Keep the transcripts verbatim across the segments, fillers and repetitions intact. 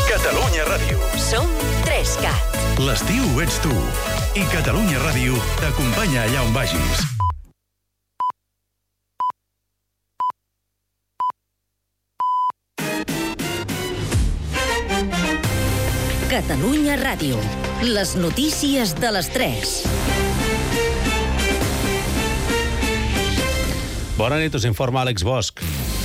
Catalunya Ràdio. Som tres-cat. L'estiu ets tu. I Catalunya Ràdio t'acompanya allà on vagis. Catalunya Ràdio. Les notícies de les tres. Bona nit, us informa Àlex Bosch.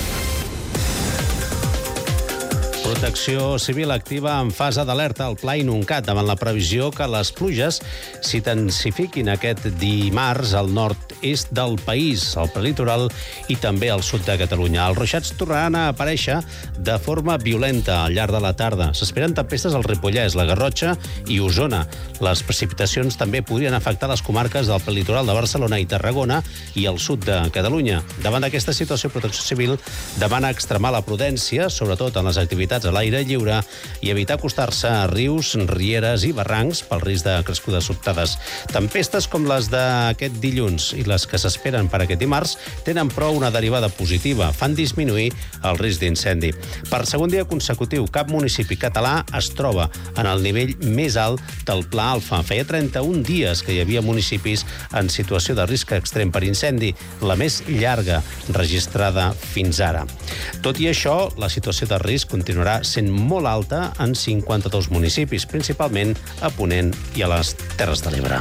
Protecció Civil activa en fase d'alerta al Pla Inuncat davant la previsió que les pluges s'intensifiquin aquest dimarts al nord-est del país, al prelitoral i també al sud de Catalunya. Els ruixats tornaran a aparèixer de forma violenta al llarg de la tarda. S'esperen tempestes al Ripollès, la Garrotxa i Osona. Les precipitacions també podrien afectar les comarques del prelitoral de Barcelona i Tarragona i el sud de Catalunya. Davant d'aquesta situació, Protecció Civil demana extremar la prudència, sobretot en les activitats a l'aire lliure, i evitar acostar-se a rius, rieres i barrancs pel risc de crescudes sobtades. Tempestes com les d'aquest dilluns i les que s'esperen per aquest dimarts tenen, però, una derivada positiva. Fan disminuir el risc d'incendi. Per segon dia consecutiu, cap municipi català es troba en el nivell més alt del Pla Alfa. Feia trenta-un dies que hi havia municipis en situació de risc extrem per incendi, la més llarga registrada fins ara. Tot i això, la situació de risc continuarà sent molt alta en cinquanta-dos municipis, principalment a Ponent i a les Terres de l'Ebre.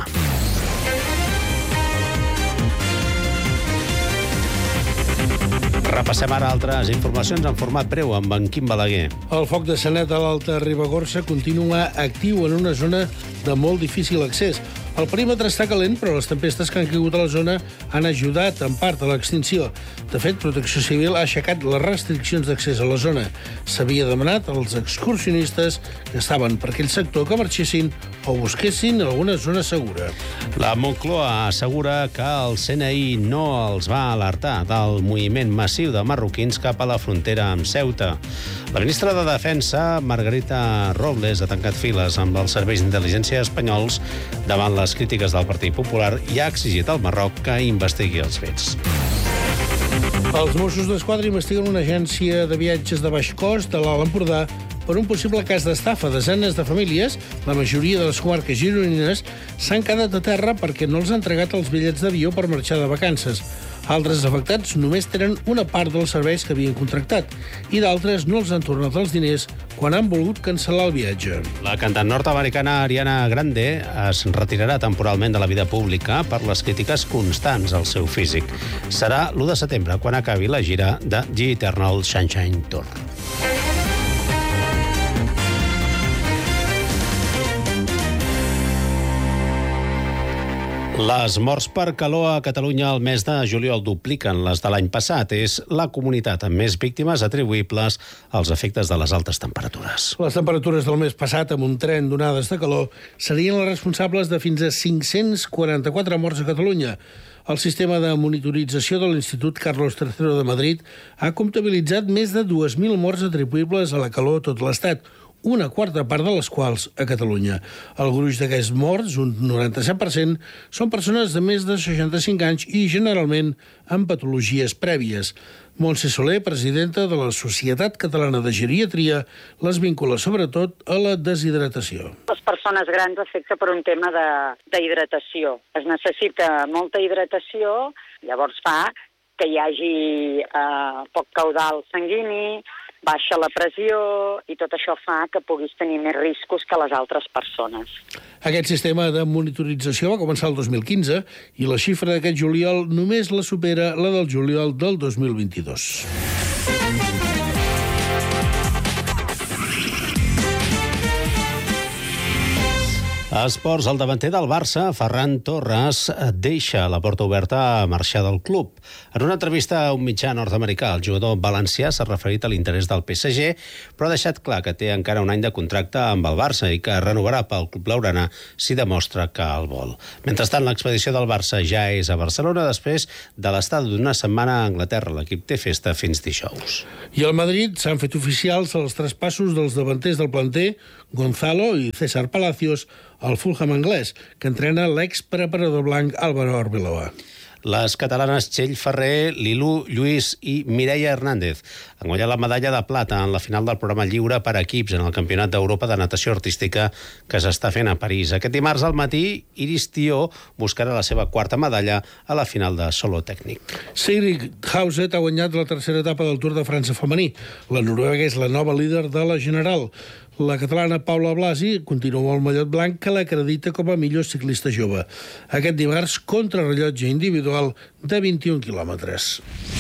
Repassem ara altres informacions en format breu amb en Quim Balaguer. El foc de Sanet a l'Alta Ribagorça continua actiu en una zona de molt difícil accés. El perímetre està calent, però les tempestes que han caigut a la zona han ajudat en part a l'extinció. De fet, Protecció Civil ha aixecat les restriccions d'accés a la zona. S'havia demanat als excursionistes que estaven per aquell sector que marxessin o busquessin alguna zona segura. La Moncloa assegura que el C N I no els va alertar del moviment massiu de marroquins cap a la frontera amb Ceuta. La ministra de Defensa, Margarita Robles, ha tancat files amb els serveis d'intel·ligència espanyols davant les crítiques del Partit Popular i ha exigit al Marroc que investigui els fets. Els Mossos d'Esquadra investiguen una agència de viatges de baix cost de l'Alt Empordà per un possible cas d'estafa. Desenes de famílies, la majoria de les comarques gironines, s'han quedat a terra perquè no els han entregat els bitllets d'avió per marxar de vacances. Altres afectats només tenen una part dels serveis que havien contractat i d'altres no els han tornat els diners quan han volgut cancel·lar el viatge. La cantant nord-americana Ariana Grande es retirarà temporalment de la vida pública per les crítiques constants al seu físic. Serà l'u de setembre quan acabi la gira de The Eternal Sunshine Tour. Les morts per calor a Catalunya al mes de juliol dupliquen les de l'any passat. És la comunitat amb més víctimes atribuïbles als efectes de les altes temperatures. Les temperatures del mes passat, amb un tren d'onades de calor, serien les responsables de fins a cinc-cents quaranta-quatre morts a Catalunya. El sistema de monitorització de l'Institut Carlos tercero de Madrid ha comptabilitzat més de dues mil morts atribuïbles a la calor a tot l'Estat, una quarta part de les quals a Catalunya. El gruix d'aquests morts, un noranta-set per cent, són persones de més de seixanta-cinc anys i generalment amb patologies prèvies. Montse Soler, presidenta de la Societat Catalana de Geriatria, les vincula sobretot a la deshidratació. Les persones grans afecta per un tema de, de hidratació. Es necessita molta hidratació, llavors fa que hi hagi eh, poc caudal sanguini, baixa la pressió i tot això fa que puguis tenir més riscos que les altres persones. Aquest sistema de monitorització va començar el dos mil quinze i la xifra d'aquest juliol només la supera la del juliol del dos mil vint-i-dos. A esports, el davanter del Barça, Ferran Torres, deixa la porta oberta a marxar del club. En una entrevista a un mitjà nord-americà, el jugador valencià s'ha referit a l'interès del P S G, però ha deixat clar que té encara un any de contracte amb el Barça i que renovarà pel club blaugrana si demostra que el vol. Mentrestant, l'expedició del Barça ja és a Barcelona després de l'estada d'una setmana a Anglaterra. L'equip té festa fins dijous. I al Madrid s'han fet oficials els traspassos dels davanters del planter, Gonzalo i César Palacios, al Fulham anglès, que entrena l'ex-preparador blanc Álvaro Arbeloa. Les catalanes Txell Ferrer, Lilú Lluís i Mireia Hernández han guanyat la medalla de plata en la final del programa lliure per equips en el Campionat d'Europa de Natació Artística que s'està fent a París. Aquest dimarts al matí, Iris Tió buscarà la seva quarta medalla a la final de solo tècnic. Sigrid Hausset ha guanyat la tercera etapa del Tour de França femení. La noruega és la nova líder de la general. La catalana Paula Blasi continua el mallot blanc que l'acredita com a millor ciclista jove. Aquest dimarts, contrarellotge individual de vint-i-un quilòmetres.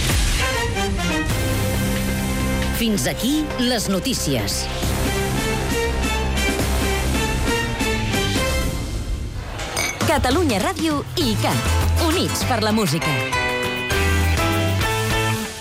Fins aquí les notícies. Catalunya Ràdio i I C A T, units per la música.